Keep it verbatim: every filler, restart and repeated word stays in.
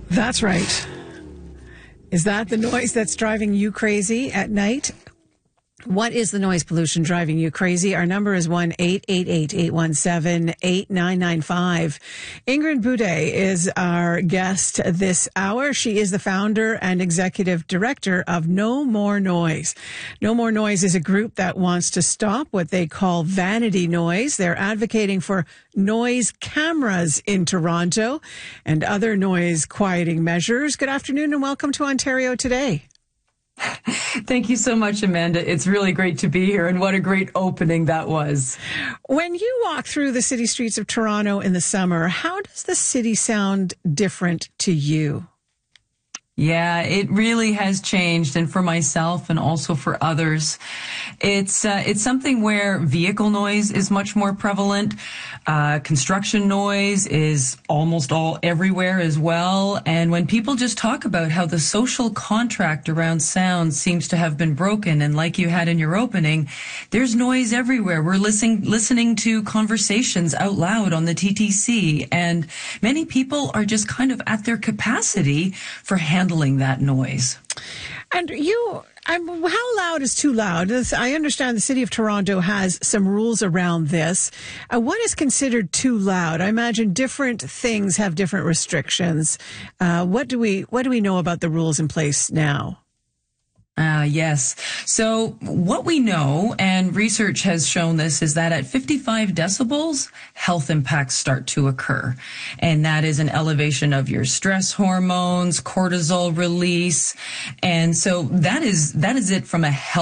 That's right. Is that the noise that's driving you crazy at night? What is the noise pollution driving you crazy? Our number is one eight eight eight, eight one seven, eight nine nine five. Ingrid Boudet is our guest this hour. She is the founder and executive director of No More Noise. No More Noise is a group that wants to stop what they call vanity noise. They're advocating for noise cameras in Toronto and other noise quieting measures. Good afternoon and welcome to Ontario Today. Thank you so much, Amanda. It's really great to be here, and what a great opening that was. When you walk through the city streets of Toronto in the summer, how does the city sound different to you? Yeah, it really has changed, and for myself and also for others. It's uh, it's something where vehicle noise is much more prevalent. Uh, construction noise is almost all everywhere as well. And when people just talk about how the social contract around sound seems to have been broken, and like you had in your opening, there's noise everywhere. We're listening listening to conversations out loud on the T T C, and many people are just kind of at their capacity for handling that noise. And you, I'm, how loud is too loud? I understand the City of Toronto has some rules around this. Uh, what is considered too loud? I imagine different things have different restrictions. Uh, what do we what do we know about the rules in place now? Ah, uh, yes. So what we know, and research has shown this, is that at fifty-five decibels, health impacts start to occur. And that is an elevation of your stress hormones, cortisol release. And so that is, that is it from a health